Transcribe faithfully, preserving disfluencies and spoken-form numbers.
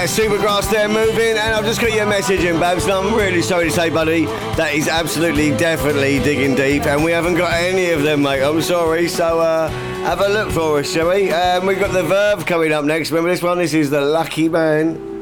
that's Supergrass there moving, and I've just got your message in, Babs, and I'm really sorry to say, buddy, that is absolutely, definitely digging deep, and we haven't got any of them, mate. I'm sorry, so uh, have a look for us, shall we? Um, we've got the Verve coming up next. Remember this one? This is The Lucky Man.